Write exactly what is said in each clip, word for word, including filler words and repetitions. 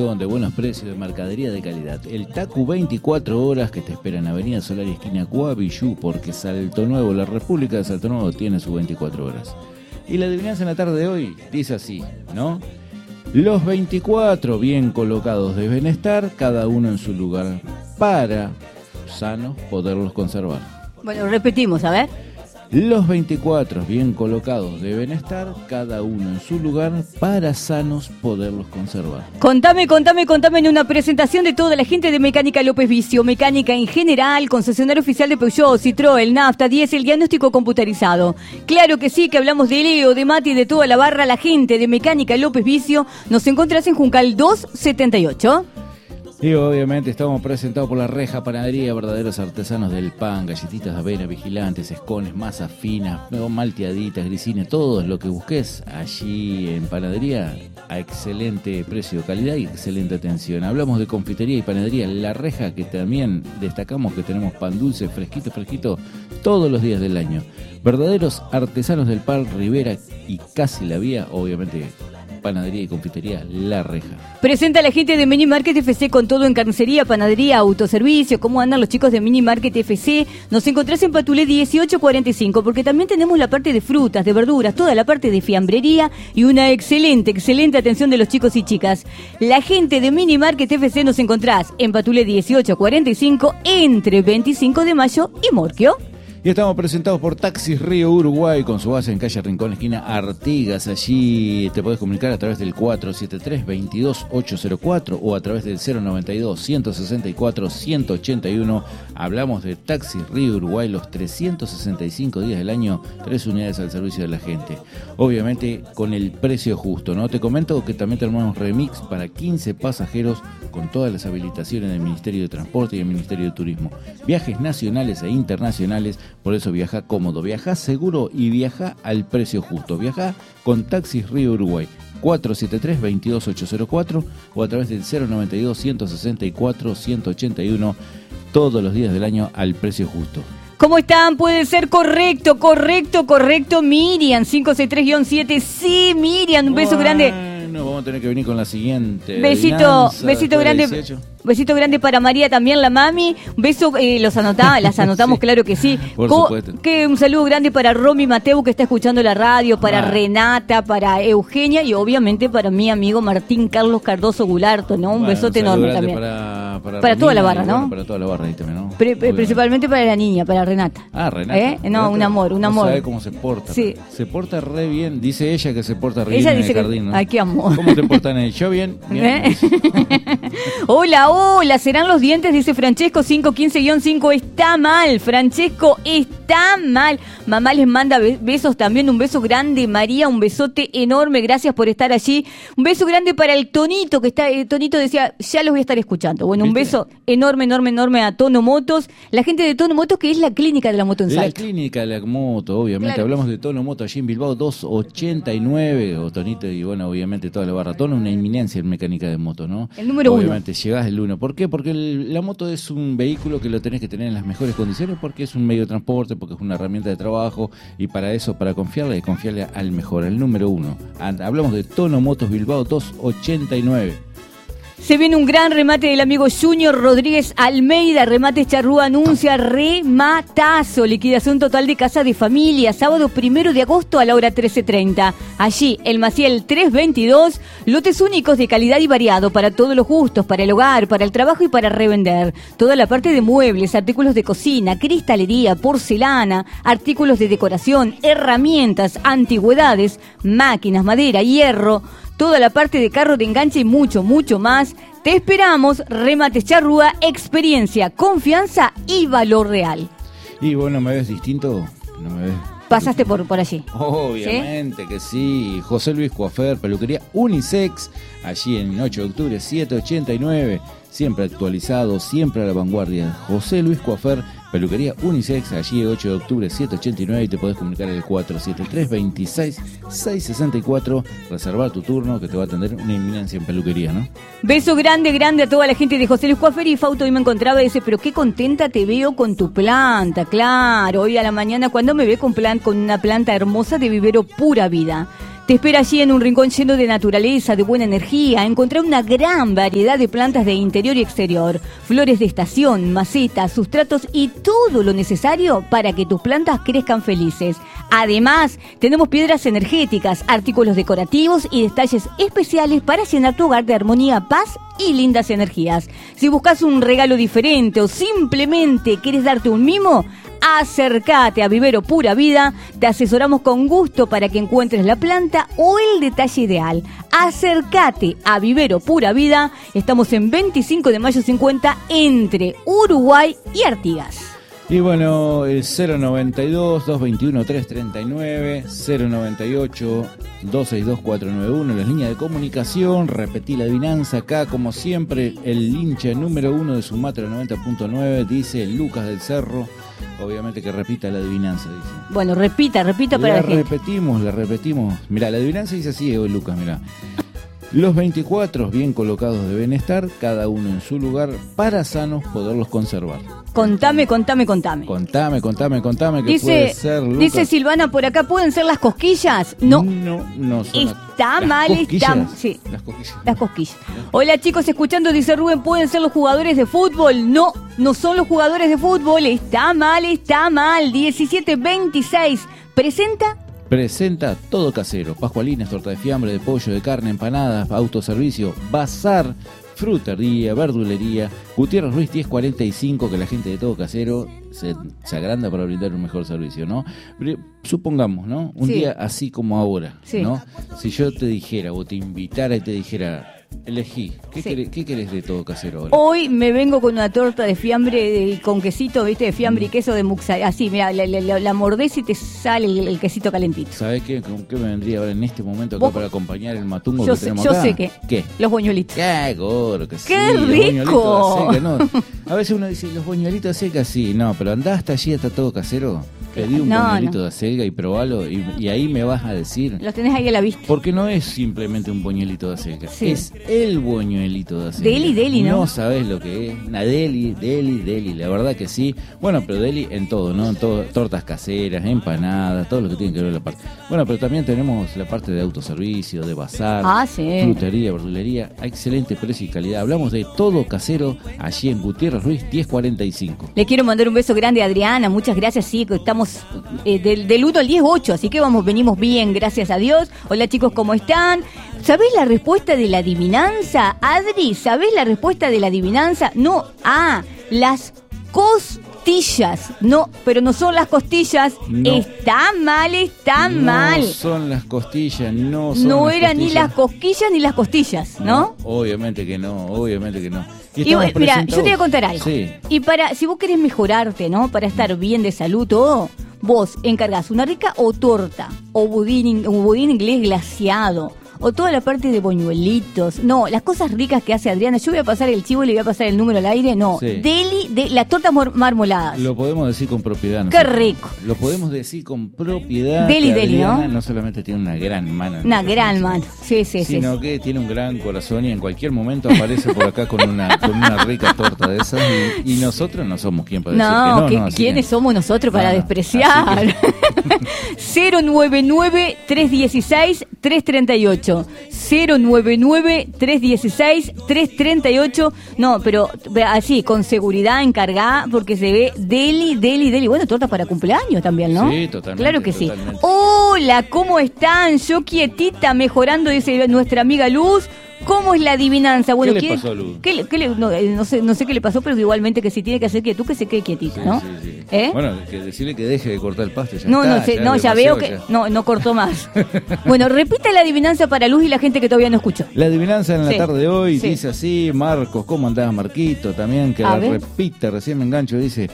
información, de buenos precios, de mercadería de calidad. El Tacu veinticuatro horas que te espera en Avenida Solar y esquina Coavillú, porque Salto Nuevo, la República de Salto Nuevo tiene sus veinticuatro horas. Y la adivinanza en la tarde de hoy dice así, ¿no? Los veinticuatro bien colocados deben estar, cada uno en su lugar, para sanos poderlos conservar. Bueno, repetimos, a ver. Los veinticuatro bien colocados deben estar, cada uno en su lugar, para sanos poderlos conservar. Contame, contame, contame en una presentación de toda la gente de Mecánica López Vicio, mecánica en general, concesionario oficial de Peugeot, Citroën, Nafta, Diesel, diagnóstico computarizado. Claro que sí, que hablamos de Leo, de Mati, de toda la barra, la gente de Mecánica López Vicio. Nos encontrás en Juncal doscientos setenta y ocho. Y obviamente estamos presentados por La Reja Panadería, verdaderos artesanos del pan, galletitas de avena, vigilantes, escones, masas finas, malteaditas, grisines, todo lo que busques allí en panadería a excelente precio, calidad y excelente atención. Hablamos de confitería y panadería La Reja, que también destacamos que tenemos pan dulce, fresquito, fresquito, todos los días del año. Verdaderos artesanos del pan, Rivera y casi la vía, obviamente panadería y confitería La Reja. Presenta a la gente de Mini Market F C con todo en carnicería, panadería, autoservicio. ¿Cómo andan los chicos de Mini Market F C? Nos encontrás en Patulé dieciocho cuarenta y cinco, porque también tenemos la parte de frutas, de verduras, toda la parte de fiambrería y una excelente, excelente atención de los chicos y chicas. La gente de Mini Market F C nos encontrás en Patulé dieciocho cuarenta y cinco, entre veinticinco de mayo y Morquio. Y estamos presentados por Taxis Río Uruguay, con su base en calle Rincón, esquina Artigas. Allí te podés comunicar a través del cuatro siete tres, veintidós ochocientos cuatro o a través del cero noventa y dos, ciento sesenta y cuatro, ciento ochenta y uno. Hablamos de Taxis Río Uruguay los trescientos sesenta y cinco días del año, tres unidades al servicio de la gente. Obviamente con el precio justo, ¿no? Te comento que también tenemos remix para quince pasajeros con todas las habilitaciones del Ministerio de Transporte y del Ministerio de Turismo. Viajes nacionales e internacionales. Por eso viaja cómodo, viaja seguro y viaja al precio justo. Viaja con Taxis Río Uruguay, cuatro siete tres, veintidós ochocientos cuatro o a través del cero noventa y dos, ciento sesenta y cuatro, ciento ochenta y uno, todos los días del año al precio justo. ¿Cómo están? Puede ser correcto, correcto, correcto. Miriam, cinco seis tres guión siete. Sí, Miriam, un beso bueno, grande. Vamos a tener que venir con la siguiente. Besito, besito grande. Besito grande para María también, la mami. Un beso, eh, los anotá, las anotamos, sí, claro que sí. Por Co- supuesto. Que un saludo grande para Romy Mateu, que está escuchando la radio, para ah. Renata, para Eugenia y obviamente para mi amigo Martín Carlos Cardoso Gularto, ¿no? Un bueno, besote un enorme grande también. Para, para, para toda la barra, y, ¿no? Bueno, para toda la barra ahí también, ¿no? Pre- principalmente para la niña, para Renata. Ah, Renata. ¿Eh? No, Renata, un amor, un no amor. sabe cómo se porta. Sí. Se porta re bien. Dice ella que se porta re ella bien dice en el jardín, que... ¿no? Ay, qué amor. ¿Cómo te portas en el show? Bien. bien. ¿Eh? Hola, hola, serán los dientes, dice Francesco cinco quince guión cinco. Está mal, Francesco, está mal. Mamá les manda besos también, un beso grande, María, un besote enorme, gracias por estar allí. Un beso grande para el Tonito, que está, el Tonito decía, ya los voy a estar escuchando. Bueno, un ¿Viste? beso enorme, enorme, enorme a Tono Motos. La gente de Tono Motos, que es la clínica de la moto en La Salto. clínica de la moto, obviamente. Claro. Hablamos de Tono Moto allí en Bilbao, doscientos ochenta y nueve, o Tonito, y bueno, obviamente toda la barra. Tono, una eminencia en mecánica de moto, ¿no? El número uno. Obviamente, llegás el uno. ¿Por qué? Porque el, la moto es un vehículo que lo tenés que tener en las mejores condiciones, porque es un medio de transporte, porque es una herramienta de trabajo, y para eso, para confiarle, confiarle al mejor, al número uno. Hablamos de Tono Motos Bilbao doscientos ochenta y nueve. Se viene un gran remate del amigo Junior Rodríguez Almeida. Remates Charrúa anuncia rematazo. Liquidación total de casa de familia. Sábado primero de agosto a la hora trece treinta. Allí, el Maciel trescientos veintidós. Lotes únicos de calidad y variado para todos los gustos, para el hogar, para el trabajo y para revender. Toda la parte de muebles, artículos de cocina, cristalería, porcelana, artículos de decoración, herramientas, antigüedades, máquinas, madera, hierro. Toda la parte de carro de enganche y mucho, mucho más. Te esperamos. Remates Charrúa, experiencia, confianza y valor real. Y bueno, ¿me ves distinto? No me ves. Pasaste por, por allí. Obviamente ¿sí? que sí. José Luis Coafer, peluquería Unisex, allí en ocho de octubre, setecientos ochenta y nueve. Siempre actualizado, siempre a la vanguardia. José Luis Coafer, peluquería Unisex, allí ocho de octubre, setecientos ochenta y nueve. Y te podés comunicar al cuatro siete tres, veintiséis, seiscientos sesenta y cuatro. Reservar tu turno, que te va a atender una eminencia en peluquería, ¿no? Beso grande, grande a toda la gente de José Luis Coafer. Y Fausto hoy me encontraba y dice, pero qué contenta te veo con tu planta. Claro, hoy a la mañana cuando me ve con, plan, con una planta hermosa de vivero Pura Vida. Te espera allí en un rincón lleno de naturaleza, de buena energía. Encontrar una gran variedad de plantas de interior y exterior, flores de estación, macetas, sustratos y todo lo necesario para que tus plantas crezcan felices. Además, tenemos piedras energéticas, artículos decorativos y detalles especiales para llenar tu hogar de armonía, paz y lindas energías. Si buscas un regalo diferente o simplemente quieres darte un mimo, acércate a Vivero Pura Vida. Te asesoramos con gusto para que encuentres la planta o el detalle ideal. Acércate a Vivero Pura Vida. Estamos en veinticinco de mayo cincuenta entre Uruguay y Artigas. Y bueno, el cero noventa y dos, doscientos veintiuno, trescientos treinta y nueve, cero noventa y ocho, doscientos sesenta y dos, cuatrocientos noventa y uno, las líneas de comunicación. Repetí la adivinanza acá, como siempre, el hincha número uno de Sumatra noventa punto nueve, dice Lucas del Cerro. Obviamente que repita la adivinanza, dice. Bueno, repita, repita para la la gente. repetimos, la repetimos. Mirá, la adivinanza dice así, eh, Lucas, mirá. Los veinticuatro bien colocados deben estar, cada uno en su lugar, para sanos poderlos conservar. Contame, contame, contame. Contame, contame, contame, que dice, puede ser, Lucas. Dice Silvana por acá, ¿pueden ser las cosquillas? No. No, no son Está las, mal, las cosquillas. está... Sí. Las cosquillas. Las cosquillas. Hola chicos, escuchando, dice Rubén, ¿pueden ser los jugadores de fútbol? No, no son los jugadores de fútbol. Está mal, está mal. diecisiete veintiséis. ¿Presenta? Presenta todo casero, pascualinas, torta de fiambre, de pollo, de carne, empanadas, autoservicio, bazar, frutería, verdulería. Gutiérrez Ruiz diez cuarenta y cinco, que la gente de Todo Casero se, se agranda para brindar un mejor servicio, ¿no? Pero, supongamos, ¿no? Un sí. día así como ahora, sí. ¿no? Si yo te dijera o te invitara y te dijera, elegí, ¿qué, sí. querés, ¿qué querés de Todo Casero ahora? Hoy me vengo con una torta de fiambre de, con quesito, ¿viste? De fiambre mm. y queso de muxay. Así, mira, la, la, la mordés y te sale el, el quesito calentito. ¿Sabés qué? ¿Con qué me vendría ahora en este momento acá para acompañar el matungo yo que sé, tenemos yo acá? Yo sé que. ¿Qué? Los boñuelitos. ¡Qué gordo! Que ¡Qué sí, rico! Seca, ¿no? A veces uno dice, los boñuelitos de acelga, sí. No, pero andá hasta allí, hasta Todo Casero. Pedí un no, boñuelito no. de acelga y probalo y, y ahí me vas a decir. Los tenés ahí a la vista. Porque no es simplemente un boñuelito de acelga. Sí. Es el boñuelito de acelga. Deli, deli, ¿no? No sabés lo que es. Una deli, deli, deli. La verdad que sí. Bueno, pero deli en todo, ¿no? En todo, tortas caseras, empanadas, todo lo que tiene que ver la parte. Bueno, pero también tenemos la parte de autoservicio, de bazar, ah, sí. frutería, verdulería. Excelente precio y calidad. Hablamos de Todo Casero allí en Gutiérrez Ruiz diez cuarenta y cinco. Le quiero mandar un beso grande a Adriana. Muchas gracias. Sí, estamos eh, del, del uno al diez, ocho. Así que vamos, venimos bien, gracias a Dios. Hola chicos, ¿cómo están? ¿Sabés la respuesta de la adivinanza? Adri, ¿sabés la respuesta de la adivinanza? No, ah, las costillas. No, pero no son las costillas. No. Está mal, está no mal. No son las costillas, no son No las eran costillas. ni las cosquillas ni las costillas, ¿no? No, obviamente que no, obviamente que no. Y, y mira, yo te voy a contar algo. Sí. Y para, si vos querés mejorarte, ¿no? Para estar bien de salud, todo, vos encargás una rica o torta, o budín, o budín inglés glaseado, o toda la parte de boñuelitos. No, las cosas ricas que hace Adriana. Yo voy a pasar el chivo y le voy a pasar el número al aire. No, sí. Deli, de las tortas marmoladas. Lo podemos decir con propiedad. ¿No? Qué rico. Lo podemos decir con propiedad. Deli, deli, ¿no? No solamente tiene una gran mano. Una gran mano, sí, sí, sí. Sino que tiene un gran corazón y en cualquier momento aparece por acá con una, con una rica torta de esas. Y, y nosotros no somos quien para no, decir que no. no ¿quiénes que... somos nosotros para no, despreciar? Que... cero nueve nueve, tres uno seis, tres tres ocho. cero nueve nueve, tres uno seis, tres tres ocho. No, pero así, con seguridad encargada, porque se ve deli, deli, deli. Bueno, tortas para cumpleaños también, ¿no? Sí, totalmente. Claro que totalmente. sí. Hola, ¿cómo están? Yo quietita, mejorando, dice nuestra amiga Luz. ¿Cómo es la adivinanza? Bueno, ¿Qué le pasó a Luz? ¿qué le, qué le, no, no, sé, no sé qué le pasó, pero igualmente que si tiene que hacer quietud, que se quede quietita, sí, ¿no? Sí, sí. ¿Eh? Bueno, que decirle que deje de cortar el pasto. Ya no, está, no sé, ya no, ya veo que ya. no, no cortó más. Bueno, repite la adivinanza para Luz y la gente que todavía no escuchó. La adivinanza en la sí. tarde de hoy sí. dice así, Marcos, ¿cómo andás, Marquito? También que a la ver. repite, recién me engancho, dice...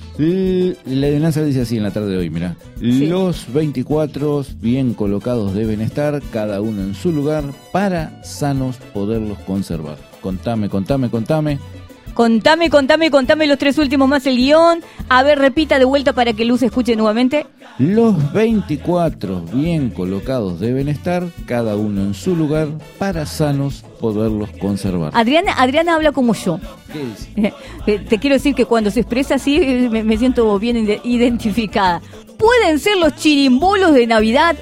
La adivinanza dice así en la tarde de hoy, mirá. Sí. Los veinticuatro bien colocados deben estar, cada uno en su lugar, para sanos poderlos conservar. Contame, contame, contame. Contame, contame, contame los tres últimos más el guión. A ver, repita de vuelta para que Luz escuche nuevamente. Los veinticuatro bien colocados deben estar, cada uno en su lugar, para sanos poderlos conservar. Adriana, Adriana habla como yo. ¿Qué dice? Te quiero decir que cuando se expresa así me, me siento bien identificada. ¿Pueden ser los chirimbolos de Navidad? No,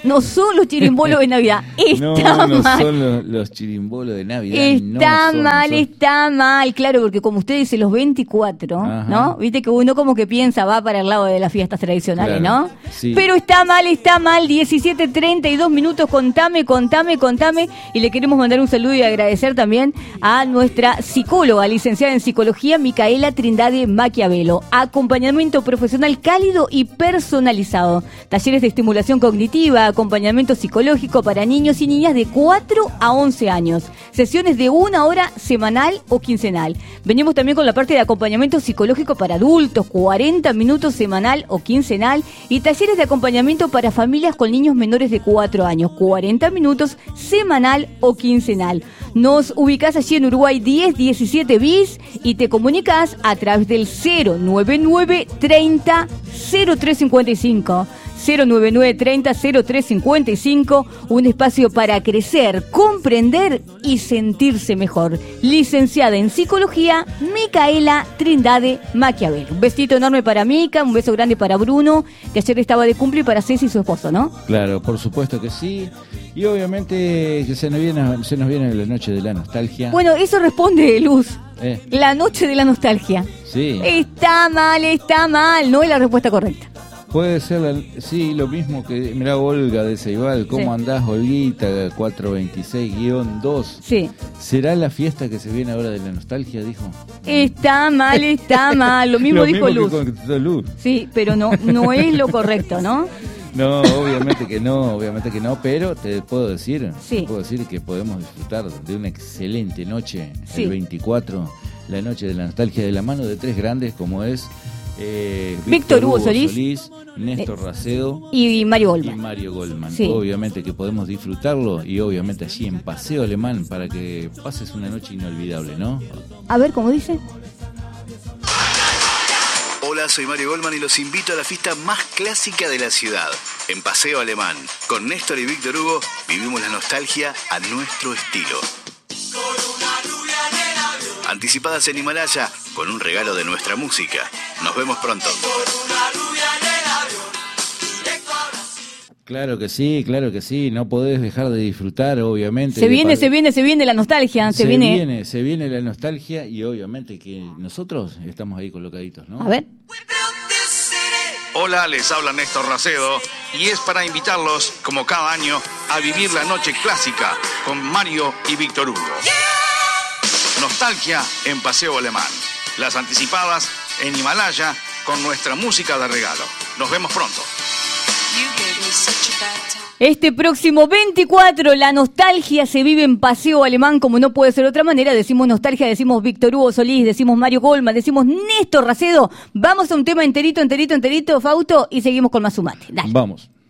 No son los chirimbolos de Navidad. Está no, no mal. son los, los chirimbolos de Navidad. Está no mal, son, no son. está mal. Claro, porque como usted dice, los veinticuatro, Ajá. ¿no? Viste que uno como que piensa, va para el lado de las fiestas tradicionales, Claro, ¿no? sí. Pero está mal, está mal. diecisiete treinta y dos minutos. Contame, contame, contame. Y le queremos mandar un saludo y agradecer también a nuestra psicóloga, licenciada en psicología, Micaela Trindade Maquiavelo. Acompañamiento profesional cálido y personalizado. Talleres de estimulación cognitiva, acompañamiento psicológico para niños y niñas de cuatro a once años. Sesiones de una hora semanal o quincenal. Venimos también con la parte de acompañamiento psicológico para adultos, cuarenta minutos semanal o quincenal. Y talleres de acompañamiento para familias con niños menores de cuatro años, cuarenta minutos semanal o quincenal. Nos ubicás allí en Uruguay diez diecisiete bis y te comunicas a través del cero noventa y nueve treinta cero tres cincuenta y cinco. cero noventa y nueve treinta cero tres cincuenta y cinco, un espacio para crecer, comprender y sentirse mejor. Licenciada en psicología, Micaela Trindade Maquiavelo. Un besito enorme para Mica, un beso grande para Bruno, que ayer estaba de cumple, y para Ceci y su esposo, ¿no? Claro, por supuesto que sí. Y obviamente que se nos viene, se nos viene la noche de la nostalgia. Bueno, eso responde Luz. Eh, La noche de la nostalgia. sí. Está mal, está mal, no es la respuesta correcta. Puede ser, la- sí, lo mismo que, mirá, Olga de Ceibal, ¿cómo Sí. andás, Olguita, cuatrocientos veintiséis guión dos? Sí. ¿Será la fiesta que se viene ahora de la nostalgia, dijo? Está mal, está mal, lo mismo Lo dijo mismo Luz. que contestó Luz. Sí, pero no, no es lo correcto, ¿no? No, obviamente que no, obviamente que no, pero te puedo decir, Sí. te puedo decir que podemos disfrutar de una excelente noche, Sí. el veinticuatro, la noche de la nostalgia, de la mano de tres grandes como es eh, Víctor Hugo Solís, Néstor eh, Racedo Y Mario y Goldman. Mario Goldman. Sí. Obviamente que podemos disfrutarlo y obviamente allí en Paseo Alemán para que pases una noche inolvidable, ¿no? A ver, ¿cómo dice? Hola, soy Mario Goldman y los invito a la fiesta más clásica de la ciudad, en Paseo Alemán. Con Néstor y Víctor Hugo vivimos la nostalgia a nuestro estilo. Anticipadas en Himalaya, con un regalo de nuestra música. Nos vemos pronto. Claro que sí, claro que sí, no podés dejar de disfrutar, obviamente. Se de viene, par- se viene, se viene la nostalgia, se, Se viene... viene, se viene la nostalgia y obviamente que nosotros estamos ahí colocaditos, ¿no? A ver. Hola, les habla Néstor Racedo y es para invitarlos, como cada año, a vivir la noche clásica con Mario y Víctor Hugo. Nostalgia en Paseo Alemán. Las anticipadas en Himalaya con nuestra música de regalo. Nos vemos pronto. Este próximo veinticuatro, la nostalgia se vive en Paseo Alemán, como no puede ser de otra manera. Decimos nostalgia, decimos Víctor Hugo Solís, decimos Mario Goldman, decimos Néstor Racedo. Vamos a un tema enterito, enterito, enterito, Fausto, y seguimos con más Sumate. Dale. Vamos.